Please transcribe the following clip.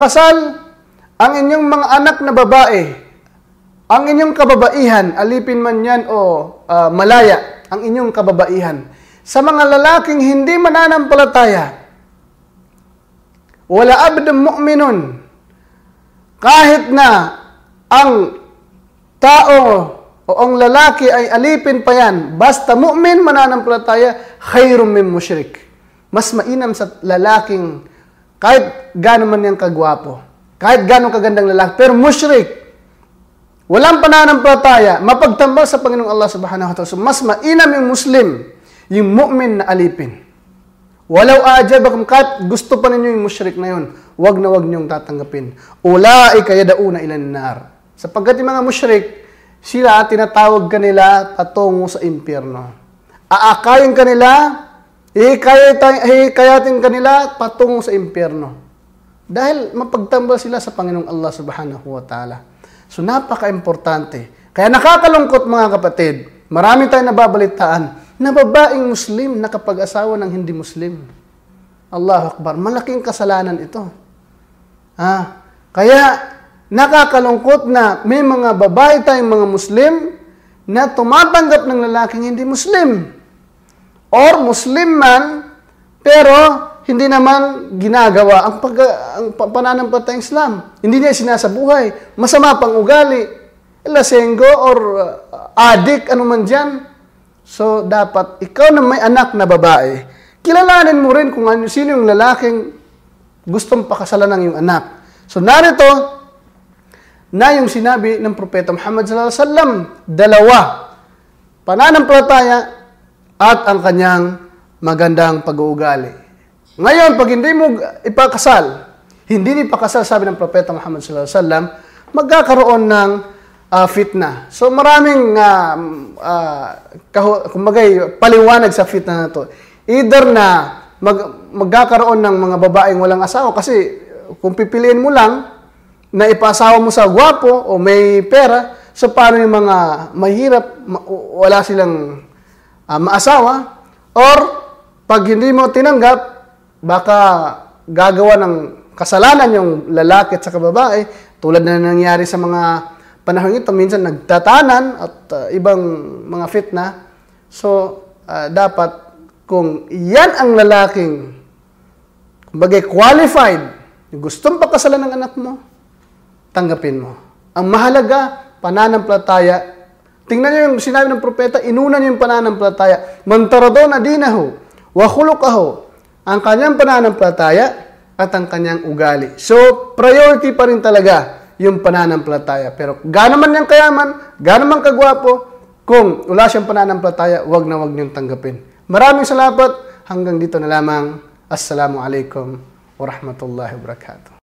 Kasal ang inyong mga anak na babae, ang inyong kababaihan, alipin man yan o malaya, ang inyong kababaihan, sa mga lalaking hindi mananampalataya, wala abdun mu'minun, kahit na ang tao o ang lalaki ay alipin pa yan, basta mu'min mananampalataya, khairum min musyrik. Mas mainam sa lalaking kahit gano'n man yung kagwapo, kahit gano'n kagandang lalaki, pero musyrik, walang pananampalataya, mapagtambal sa Panginoong Allah subhanahu wa ta'ala. So, mas mainam yung Muslim, yung mu'min na alipin. Walau ajabakum, kahit gusto pa ninyo yung musyrik na yun, wag niyong tatanggapin. Ulaika yad'una ilan nar. Sapagkat yung mga musyrik, sila tinatawag kanila patungo sa impyerno. Aakayin kanila, hikayatin kanila patungo sa impyerno. Dahil mapagtambal sila sa Panginoong Allah subhanahu wa ta'ala. So, napaka-importante. Kaya nakakalungkot mga kapatid, marami tayong nababalitaan na babaeng Muslim nakapag-asawa ng hindi Muslim. Allahu Akbar. Malaking kasalanan ito. Kaya nakakalungkot na may mga babae tayong mga Muslim na tumatanggap ng lalaking hindi Muslim. Or Muslim man, pero hindi naman ginagawa ang pananampalatayang Islam. Hindi niya sinasabuhay. Masama pang ugali. Lasenggo or adik, ano man dyan. So, dapat ikaw na may anak na babae, kilalanin mo rin kung sino yung lalaking gustong pakasalan ng iyong anak. So, narito na yung sinabi ng Propeta Muhammad sallallahu alaihi wasallam, dalawa, pananampalataya at ang kanyang magandang pag-uugali. Ngayon, pag hindi mo ipakasal, hindi ipakasal, sabi ng Propeta Muhammad sallallahu alaihi wasallam, magkakaroon ng fitna. So maraming kumbagay paliwanag sa fitna na to. Either na magkakaroon ng mga babaeng walang asawa kasi kung pipiliin mo lang na ipasawa mo sa gwapo o may pera, so paano yung mga mahirap, wala silang maasawa, or pag hindi mo tinanggap, baka gagawa ng kasalanan yung lalaki at saka babae, tulad na nangyari sa mga panahon ito, minsan nagtatanan at ibang mga fitna. So, dapat kung yan ang lalaking kumbaga qualified, gustong pakasalan ng anak mo, tanggapin mo. Ang mahalaga, pananampalataya. Tingnan niyo yung sinabi ng propeta, inuna niyo yung pananampalataya. Man taradawna dinahu wa khuluquhu, ang kanyang pananampalataya at ang kanyang ugali. So, priority pa rin talaga yung pananampalataya. Pero gaano man niyang kayaman, gaano man kagwapo, kung wala siyang pananampalataya, wag na wag niyong tanggapin. Maraming salamat. Hanggang dito na lamang. Assalamualaikum warahmatullahi wabarakatuh.